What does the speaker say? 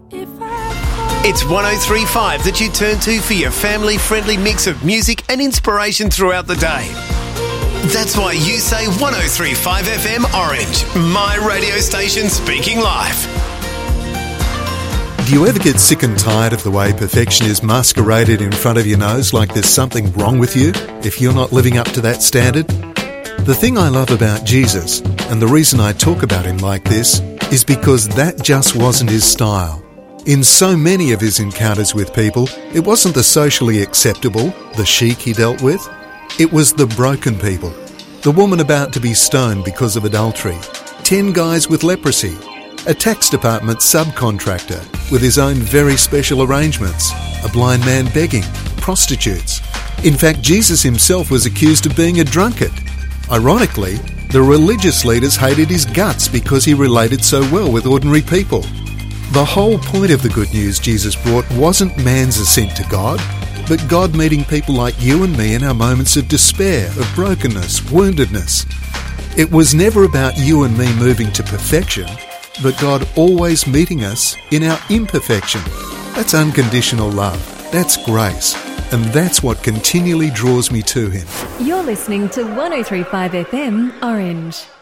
It's 103.5 that you turn to for your family-friendly mix of music and inspiration throughout the day. That's why you say 103.5 FM Orange, my radio station speaking live. Do you ever get sick and tired of the way perfection is masqueraded in front of your nose like there's something wrong with you if you're not living up to that standard? The thing I love about Jesus, and the reason I talk about him like this, is because that just wasn't his style. In so many of his encounters with people, it wasn't the socially acceptable, the chic he dealt with. It was the broken people. The woman about to be stoned because of adultery. 10 guys with leprosy. A tax department subcontractor with his own very special arrangements. A blind man begging. Prostitutes. In fact, Jesus himself was accused of being a drunkard. Ironically, the religious leaders hated his guts because he related so well with ordinary people. The whole point of the good news Jesus brought wasn't man's ascent to God, but God meeting people like you and me in our moments of despair, of brokenness, woundedness. It was never about you and me moving to perfection, but God always meeting us in our imperfection. That's unconditional love. That's grace. And that's what continually draws me to him. You're listening to 103.5 FM Orange.